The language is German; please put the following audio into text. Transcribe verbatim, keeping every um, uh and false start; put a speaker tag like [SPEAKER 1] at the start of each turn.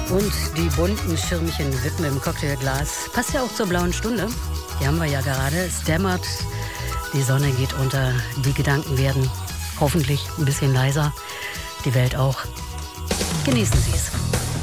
[SPEAKER 1] Und die bunten Schirmchen wippen im Cocktailglas. Passt ja auch zur blauen Stunde. Die haben wir ja gerade. Es dämmert, die Sonne geht unter, die Gedanken werden hoffentlich ein bisschen leiser. Die Welt auch. Genießen Sie es.